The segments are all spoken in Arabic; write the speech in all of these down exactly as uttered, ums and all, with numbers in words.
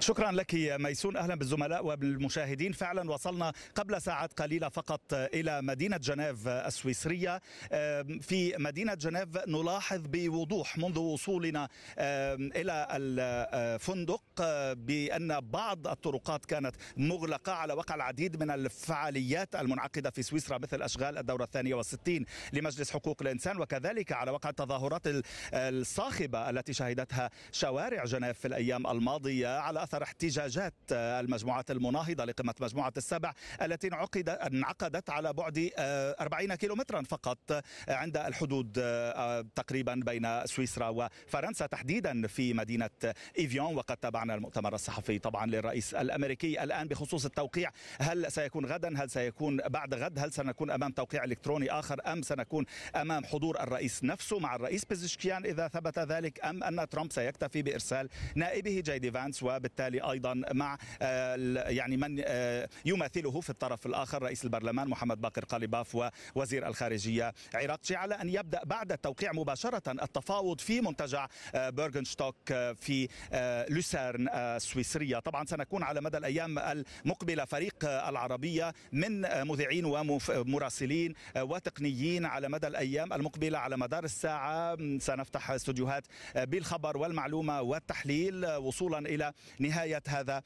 شكرا لك ميسون. أهلا بالزملاء وبالمشاهدين. فعلا وصلنا قبل ساعات قليلة فقط إلى مدينة جنيف السويسرية. في مدينة جنيف نلاحظ بوضوح منذ وصولنا إلى الفندق بأن بعض الطرقات كانت مغلقة على وقع العديد من الفعاليات المنعقدة في سويسرا مثل أشغال الدورة الثانية والستين لمجلس حقوق الإنسان، وكذلك على وقع التظاهرات الصاخبة التي شهدتها شوارع جنيف في الأيام الماضية على أثر احتجاجات المجموعات المناهضة لقمة مجموعة السبع التي انعقدت على بعد أربعين كيلومترا فقط عند الحدود تقريبا بين سويسرا وفرنسا، تحديدا في مدينة إيفيون. وقد تابعنا المؤتمر الصحفي طبعا للرئيس الأمريكي الآن بخصوص التوقيع. هل سيكون غدا؟ هل سيكون بعد غد؟ هل سنكون أمام توقيع إلكتروني آخر أم سنكون أمام حضور الرئيس نفسه مع الرئيس بيزشكيان إذا ثبت ذلك، أم أن ترامب سيكتفي بإرسال نائبه جي دي فانس وبالتالي أيضا مع يعني من يماثله في الطرف الآخر رئيس البرلمان محمد باقر قاليباف ووزير الخارجية عراقجي، على أن يبدأ بعد التوقيع مباشرة التفاوض في منتجع بيرغنشتوك في لوسيرن السويسرية. طبعا سنكون على مدى الأيام المقبلة فريق العربية من مذيعين ومراسلين وتقنيين على مدى الأيام المقبلة على مدار الساعة. سنفتح استوديوهات بالخبر والمعلومة والتحليل وصولا إلى نهاية هذا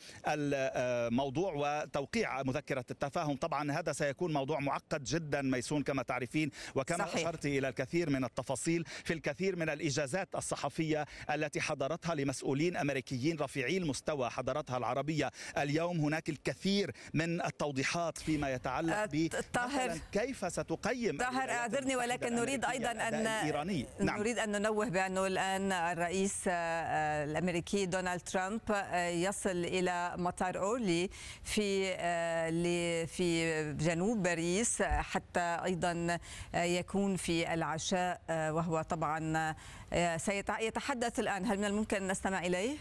الموضوع وتوقيع مذكرة التفاهم. طبعا هذا سيكون موضوع معقد جدا ميسون كما تعرفين، وكما صحيح. أشرت إلى الكثير من التفاصيل في الكثير من الإجازات الصحفية التي حضرتها لمسؤولين أمريكيين رفيعي المستوى حضرتها العربية اليوم. هناك الكثير من التوضيحات فيما يتعلق ب كيف ستقيم. طاهر اعذرني ولكن نريد أيضا أن نعم. نريد أن ننوه بأنه الآن الرئيس الأمريكي دونالد ترامب يصل إلى مطار أورلي في في جنوب باريس حتى أيضا يكون في العشاء، وهو طبعا سيتحدث الآن. هل من الممكن أن نستمع إليه؟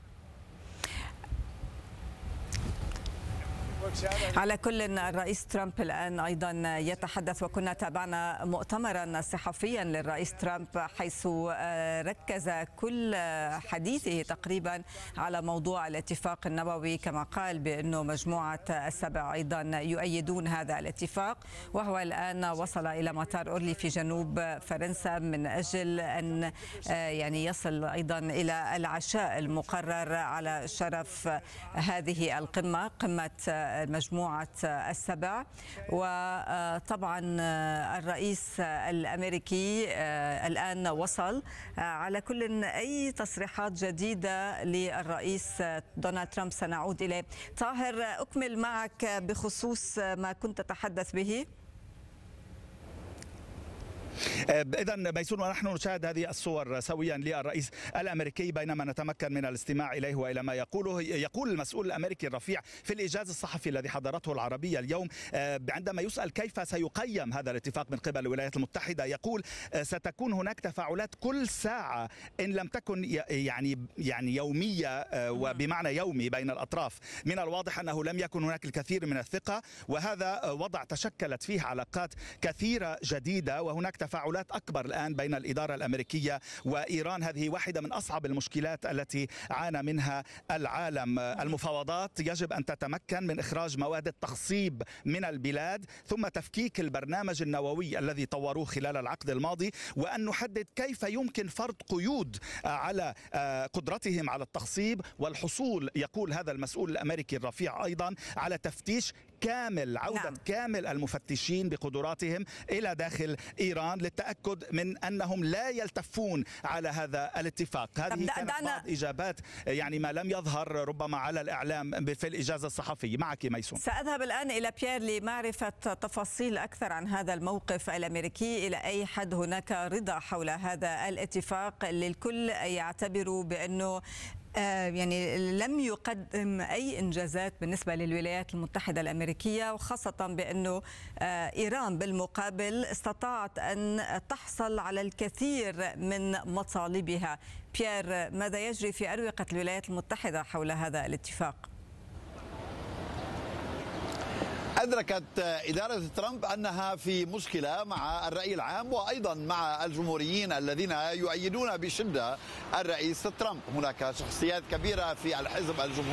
على كل الرئيس ترامب الآن أيضا يتحدث، وكنا تابعنا مؤتمرا صحفيا للرئيس ترامب حيث ركز كل حديثه تقريبا على موضوع الاتفاق النووي، كما قال بأنه مجموعة السبع أيضا يؤيدون هذا الاتفاق، وهو الآن وصل إلى مطار أورلي في جنوب فرنسا من أجل أن يعني يصل أيضا إلى العشاء المقرر على شرف هذه القمة، قمة مجموعة السبع. وطبعا الرئيس الأمريكي الآن وصل. على كل أي تصريحات جديدة للرئيس دونالد ترامب سنعود إليه. طاهر، أكمل معك بخصوص ما كنت تتحدث به. إذا ميسون ونحن نشاهد هذه الصور سويا للرئيس الأمريكي بينما نتمكن من الاستماع إليه وإلى ما يقوله. يقول المسؤول الأمريكي الرفيع في الإيجاز الصحفي الذي حضرته العربية اليوم عندما يسأل كيف سيقيم هذا الاتفاق من قبل الولايات المتحدة، يقول ستكون هناك تفاعلات كل ساعة إن لم تكن يعني يعني يومية وبمعنى يومي بين الأطراف. من الواضح أنه لم يكن هناك الكثير من الثقة، وهذا وضع تشكلت فيه علاقات كثيرة جديدة، وهناك تفاعلات أكبر الآن بين الإدارة الأمريكية وإيران. هذه واحدة من أصعب المشكلات التي عانى منها العالم. المفاوضات يجب أن تتمكن من إخراج مواد التخصيب من البلاد ثم تفكيك البرنامج النووي الذي طوروه خلال العقد الماضي، وأن نحدد كيف يمكن فرض قيود على قدرتهم على التخصيب والحصول، يقول هذا المسؤول الأمريكي الرفيع أيضا، على تفتيش كامل، عودة نعم. كامل المفتشين بقدراتهم إلى داخل إيران للتأكد من أنهم لا يلتفون على هذا الاتفاق. هذه كانت بعض إجابات يعني ما لم يظهر ربما على الإعلام في الإجازة الصحفية. معك ميسون. سأذهب الآن إلى بيير لمعرفة تفاصيل أكثر عن هذا الموقف الأمريكي. إلى أي حد هناك رضا حول هذا الاتفاق اللي الكل يعتبر بأنه يعني لم يقدم أي إنجازات بالنسبة للولايات المتحدة الأمريكية، وخاصة بأنه إيران بالمقابل استطاعت أن تحصل على الكثير من مطالبها. بيير، ماذا يجري في أروقة الولايات المتحدة حول هذا الاتفاق؟ أدركت إدارة ترامب أنها في مشكلة مع الرأي العام وأيضا مع الجمهوريين الذين يؤيدون بشدة الرئيس ترامب. هناك شخصيات كبيرة في الحزب الجمهوري